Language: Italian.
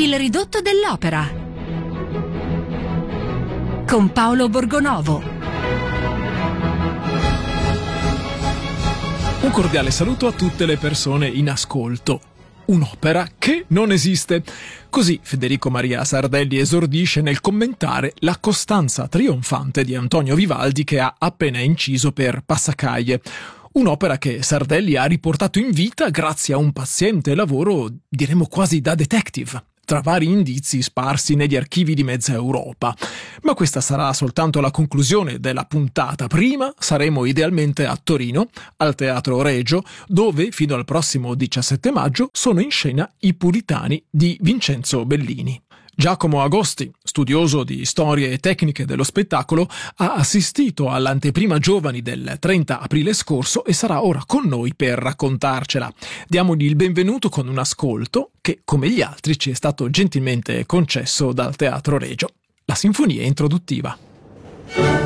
Il ridotto dell'opera con Paolo Borgonovo. Un cordiale saluto a tutte le persone in ascolto. Un'opera che non esiste. Così Federico Maria Sardelli esordisce nel commentare la costanza trionfante di Antonio Vivaldi che ha appena inciso per Passacaglie. Un'opera che Sardelli ha riportato in vita grazie a un paziente lavoro, diremmo quasi da detective, tra vari indizi sparsi negli archivi di mezza Europa. Ma questa sarà soltanto la conclusione della puntata. Prima saremo idealmente a Torino, al Teatro Regio, dove fino al prossimo 17 maggio sono in scena I Puritani di Vincenzo Bellini. Giacomo Agosti, studioso di storie e tecniche dello spettacolo, ha assistito all'anteprima giovani del 30 aprile scorso e sarà ora con noi per raccontarcela. Diamogli il benvenuto con un ascolto che, come gli altri, ci è stato gentilmente concesso dal Teatro Regio. La sinfonia introduttiva.